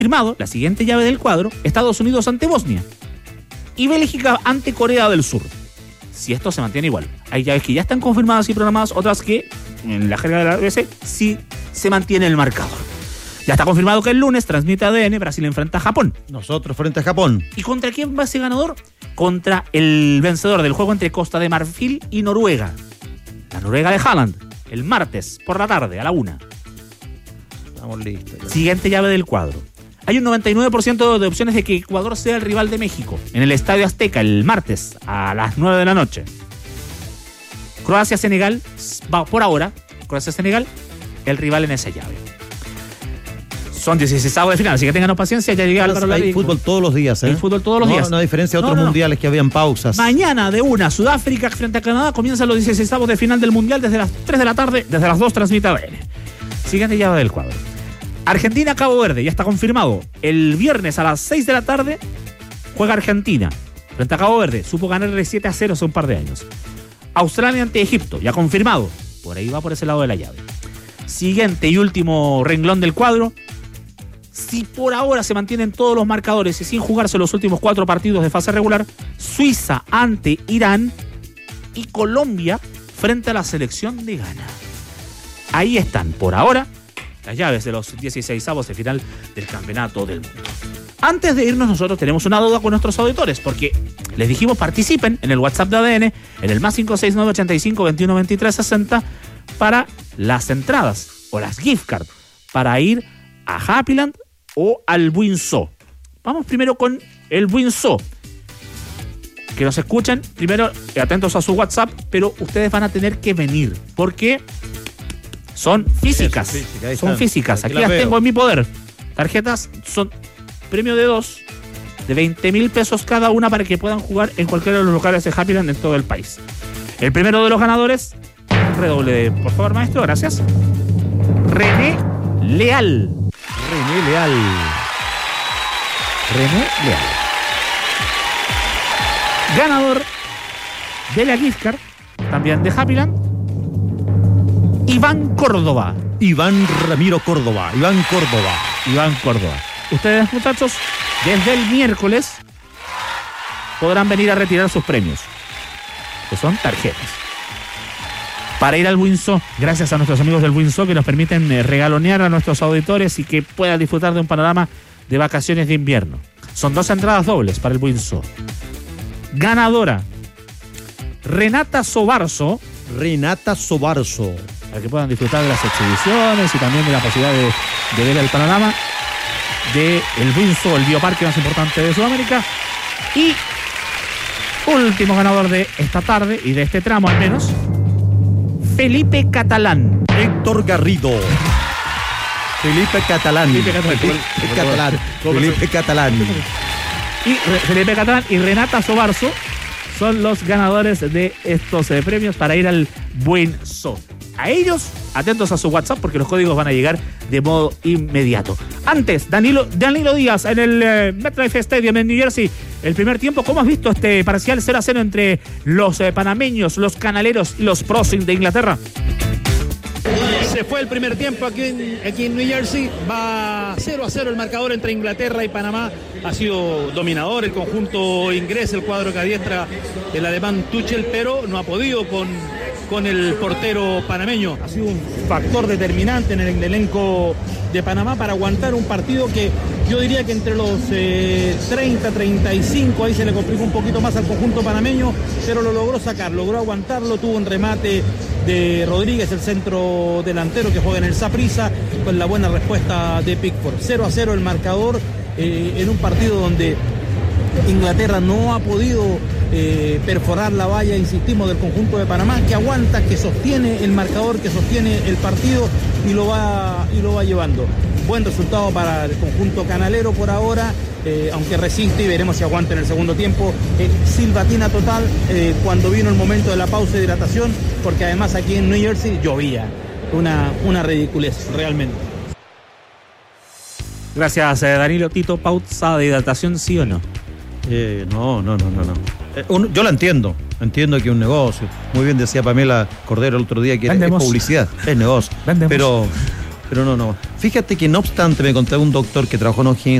confirmado la siguiente llave del cuadro: Estados Unidos ante Bosnia y Bélgica ante Corea del Sur. Si esto se mantiene igual. Hay llaves que ya están confirmadas y programadas, otras que, en la jerga de la BBC, sí se mantiene el marcador. Ya está confirmado que el lunes transmite ADN, Brasil enfrenta a Japón. Nosotros frente a Japón. ¿Y contra quién va ese ganador? Contra el vencedor del juego entre Costa de Marfil y Noruega. La Noruega de Haaland, el martes por la tarde a la 1. Estamos listos. Ya. Siguiente llave del cuadro. Hay un 99% de opciones de que Ecuador sea el rival de México en el Estadio Azteca el martes a las 9 de la noche. Croacia-Senegal, por ahora, Croacia-Senegal, el rival en esa llave. Son 16avos de final, así que tengan paciencia, ya llegué al Hay fútbol todos los días, ¿eh? Hay fútbol todos los días. No, a diferencia de otros mundiales que habían pausas. Mañana de 1, Sudáfrica frente a Canadá, comienzan los 16avos de final del mundial desde las 3 de la tarde, desde las 2 transmite ADN. Siguiente llave del cuadro. Argentina-Cabo Verde, ya está confirmado. El viernes a las 6 de la tarde juega Argentina frente a Cabo Verde. Supo ganarle 7-0 hace un par de años. Australia ante Egipto, ya confirmado. Por ahí va por ese lado de la llave. Siguiente y último renglón del cuadro. Si por ahora se mantienen todos los marcadores y sin jugarse los últimos 4 partidos de fase regular, Suiza ante Irán y Colombia frente a la selección de Ghana. Ahí están, por ahora, las llaves de los 16avos de final del Campeonato del Mundo. Antes de irnos, nosotros tenemos una duda con nuestros auditores, porque les dijimos participen en el WhatsApp de ADN, en el más 569-85-21-23-60, para las entradas o las gift cards para ir a Happyland o al Buinzó. Vamos primero con el Buinzó. Que nos escuchen, primero atentos a su WhatsApp, pero ustedes van a tener que venir, porque son físicas. Son físicas. Aquí las tengo en mi poder. Tarjetas son premio de 2, de 20,000 pesos cada una para que puedan jugar en cualquiera de los locales de Happyland en todo el país. El primero de los ganadores, redoble, por favor, maestro, gracias. René Leal. Ganador de la gift card, también de Happyland, Iván Córdoba. Iván Córdoba. Ustedes, muchachos, desde el miércoles podrán venir a retirar sus premios, que son tarjetas, para ir al Buinzó, gracias a nuestros amigos del Buinzó que nos permiten regalonear a nuestros auditores y que puedan disfrutar de un panorama de vacaciones de invierno. Son 2 entradas dobles para el Buinzó. Ganadora, Renata Sobarzo. Para que puedan disfrutar de las exhibiciones y también de la posibilidad de ver el panorama del Buinzó, el bioparque más importante de Sudamérica. Y último ganador de esta tarde y de este tramo al menos, Felipe Catalán. Héctor Garrido. Felipe Catalán. Y Felipe Catalán y Renata Sobarzo son los ganadores de estos premios para ir al Buinzó. A ellos, atentos a su WhatsApp porque los códigos van a llegar de modo inmediato. Antes, Danilo Díaz en el MetLife Stadium en New Jersey. El primer tiempo, ¿cómo has visto este parcial 0-0 entre los panameños, los canaleros y los Pros de Inglaterra? Se fue el primer tiempo aquí en New Jersey. Va 0-0 el marcador entre Inglaterra y Panamá. Ha sido dominador el conjunto inglés, el cuadro que adiestra el alemán Tuchel, pero no ha podido con el portero panameño. Ha sido un factor determinante en el elenco de Panamá para aguantar un partido que yo diría que entre los 30-35 ahí se le complicó un poquito más al conjunto panameño, pero lo logró sacar, logró aguantarlo. Tuvo un remate de Rodríguez, el centro delantero que juega en el Saprissa, con la buena respuesta de Pickford. 0-0 el marcador en un partido donde Inglaterra no ha podido perforar la valla, insistimos, del conjunto de Panamá, que aguanta, que sostiene el marcador, que sostiene el partido y lo va llevando. Buen resultado para el conjunto canalero por ahora, aunque resiste y veremos si aguanta en el segundo tiempo. Silbatina total cuando vino el momento de la pausa de hidratación, porque además aquí en New Jersey llovía. Una ridiculez realmente. Gracias, Danilo. Tito, pausa de hidratación, ¿sí o no? No. Yo la entiendo que es un negocio. Muy bien decía Pamela Cordero el otro día que es publicidad, es negocio. Vendemos. Pero Pero no. Fíjate que no obstante me conté un doctor que trabajó en O'Higgins